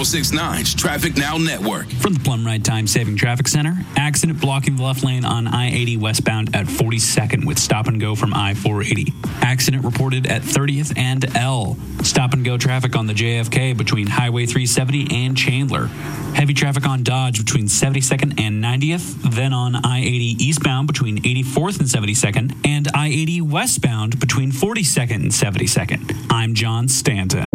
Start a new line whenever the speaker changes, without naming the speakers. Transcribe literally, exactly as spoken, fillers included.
six nine's Traffic Now Network.
From the Plum Ride Time Saving Traffic Center, accident blocking the left lane on I eighty westbound at forty-second with stop and go from I four eighty. Accident reported at thirtieth and L. Stop and go traffic on the J F K between Highway three seventy and Chandler. Heavy traffic on Dodge between seventy-second and ninetieth. Then on I eighty eastbound between eighty-fourth and seventy-second. And I eighty westbound between forty-second and seventy-second. I'm John Stanton.